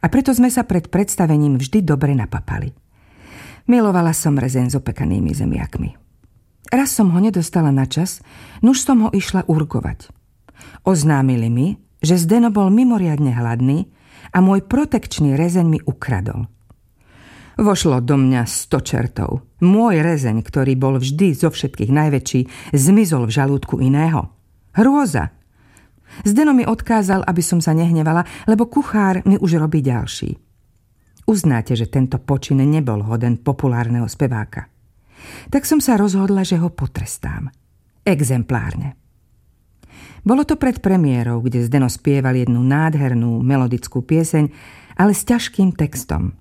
A preto sme sa pred predstavením vždy dobre napapali. Milovala som rezeň s opekanými zemiakmi. Raz som ho nedostala na čas, nuž som ho išla urgovať. Oznámili mi, že Zdeno bol mimoriadne hladný a môj protekčný rezeň mi ukradol. Vošlo do mňa 100 čertov. Môj rezeň, ktorý bol vždy zo všetkých najväčší, zmizol v žalúdku iného. Hrôza! Zdeno mi odkázal, aby som sa nehnevala, lebo kuchár mi už robí ďalší. Uznáte, že tento počin nebol hoden populárneho speváka. Tak som sa rozhodla, že ho potrestám. Exemplárne. Bolo to pred premiérou, kde Zdeno spieval jednu nádhernú melodickú pieseň, ale s ťažkým textom.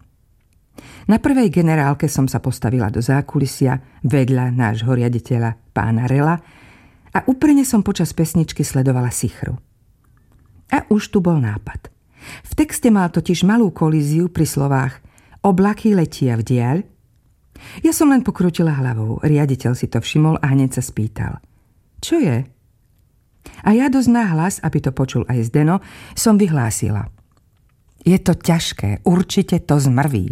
Na prvej generálke som sa postavila do zákulisia vedľa nášho riaditeľa pána Rela a úprene som počas pesničky sledovala Sichru. A už tu bol nápad. V texte mal totiž malú kolíziu pri slovách oblaky letia vdiaľ. Ja som len pokrútila hlavou, riaditeľ si to všimol a hneď sa spýtal. Čo je? A ja dosť nahlas, aby to počul aj Zdeno, som vyhlásila. Je to ťažké, určite to zmrví.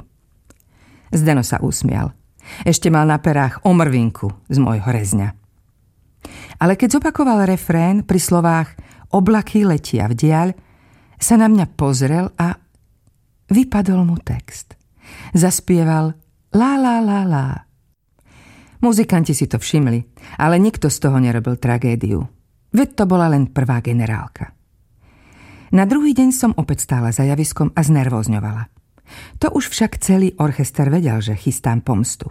Zdeno sa usmial. Ešte mal na perách omrvinku z môjho rezňa. Ale keď zopakoval refrén pri slovách oblaky letia vdiaľ, sa na mňa pozrel a vypadol mu text. Zaspieval lá, lá, lá, lá. Muzikanti si to všimli, ale nikto z toho nerobil tragédiu. Veď to bola len prvá generálka. Na druhý deň som opäť stála za javiskom a znervózňovala. To už však celý orchester vedel, že chystám pomstu.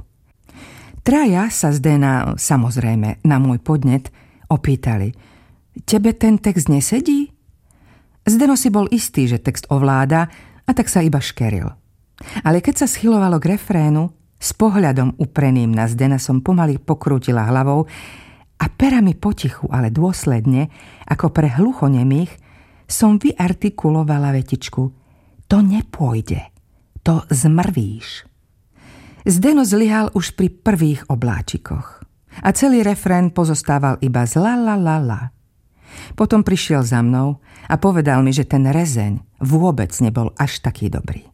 Traja sa Zdena, samozrejme, na môj podnet, opýtali. Tebe ten text nesedí? Zdeno si bol istý, že text ovláda, a tak sa iba škeril. Ale keď sa schylovalo k refrénu, s pohľadom upreným na Zdena som pomaly pokrútila hlavou a perami potichu, ale dôsledne, ako pre hluchonemých, som vyartikulovala vetičku. To nepôjde. To zmrvíš. Zdeno zlyhal už pri prvých obláčikoch a celý refrén pozostával iba z la la la la. Potom prišiel za mnou a povedal mi, že ten rezeň vôbec nebol až taký dobrý.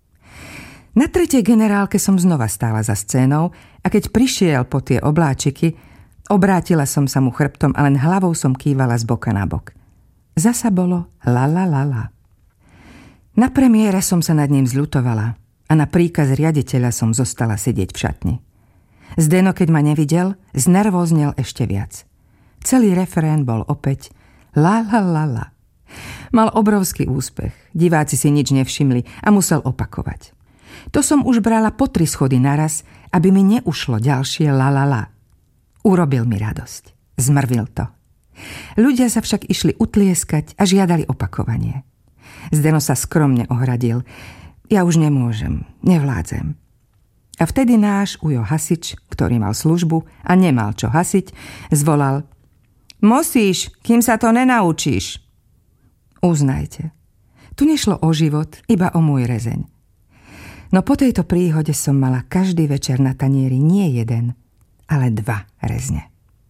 Na tretej generálke som znova stála za scénou a keď prišiel po tie obláčiky, obrátila som sa mu chrbtom a len hlavou som kývala z boka na bok. Zasa bolo la la la la. Na premiére som sa nad ním zľutovala a na príkaz riaditeľa som zostala sedieť v šatni. Zdeno, keď ma nevidel, znervóznel ešte viac. Celý refrén bol opäť la la la la. Mal obrovský úspech, diváci si nič nevšimli a musel opakovať. To som už brala po 3 schody naraz, aby mi neušlo ďalšie la la la. Urobil mi radosť. Zmrvil to. Ľudia sa však išli utlieskať a žiadali opakovanie. Zdeno sa skromne ohradil. Ja už nemôžem, nevládzem. A vtedy náš ujo hasič, ktorý mal službu a nemal čo hasiť, zvolal: Musíš, kým sa to nenaučíš. Uznajte, tu nešlo o život, iba o môj rezeň. No po tejto príhode som mala každý večer na tanieri nie 1, ale 2 rezne.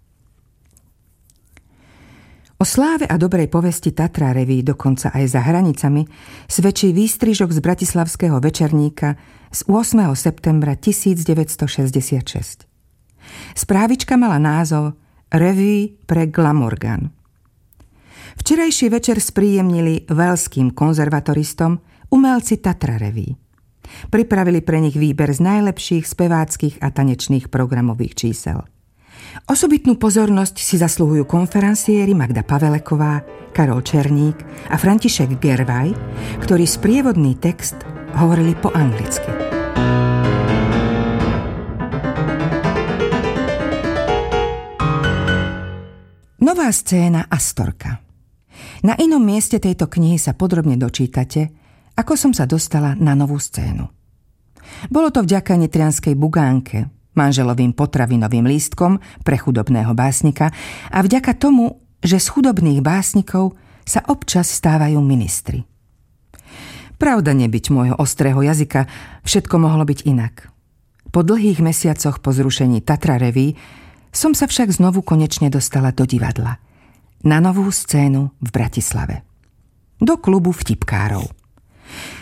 O sláve a dobrej povesti Tatra Revue dokonca aj za hranicami svedčí výstrižok z bratislavského večerníka z 8. septembra 1966. Správička mala názov Revue pre Glamorgan. Včerajší večer spríjemnili velským konzervatoristom umelci Tatra Revue. Pripravili pre nich výber z najlepších speváckých a tanečných programových čísel. Osobitnú pozornosť si zasluhujú konferenciéri Magda Paveleková, Karol Černík a František Gervaj, ktorí sprievodný text hovorili po anglicky. Nová scéna Astorka. Na inom mieste tejto knihy sa podrobne dočítate, ako som sa dostala na novú scénu. Bolo to vďaka nitrianskej Bugánke, manželovým potravinovým lístkom pre chudobného básnika a vďaka tomu, že z chudobných básnikov sa občas stávajú ministri. Pravda nebyť môjho ostrého jazyka, všetko mohlo byť inak. Po dlhých mesiacoch po zrušení Tatra Revue som sa však znovu konečne dostala do divadla. Na novú scénu v Bratislave. Do klubu vtipkárov.